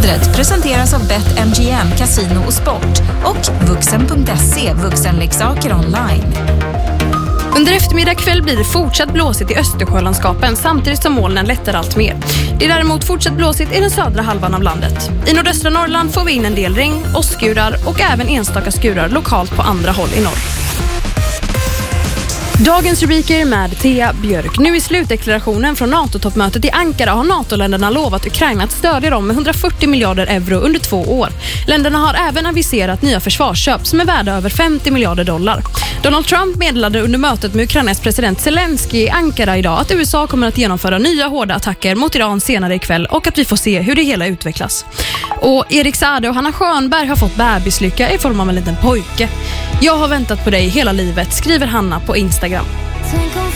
vädret presenteras av BetMGM, Casino och Sport och Vuxen.se, vuxenleksaker online. Under eftermiddag kväll blir det fortsatt blåsigt i Östersjölandskapen samtidigt som molnen lättar allt mer. Det är däremot fortsatt blåsigt i den södra halvan av landet. I nordöstra Norrland får vi in en del regn, åskskurar och även enstaka skurar lokalt på andra håll i norr. Dagens rubriker med Thea Björk. Nu i slutdeklarationen från NATO-toppmötet i Ankara har NATO-länderna lovat Ukraina att stödja dem med 140 miljarder euro under 2 år. Länderna har även aviserat nya försvarsköp som är värda över 50 miljarder dollar. Donald Trump meddelade under mötet med Ukrainas president Zelensky i Ankara idag att USA kommer att genomföra nya hårda attacker mot Iran senare ikväll och att vi får se hur det hela utvecklas. Och Erik Saade och Hanna Schönberg har fått bebislycka i form av en liten pojke. Jag har väntat på dig hela livet, skriver Hanna på Instagram.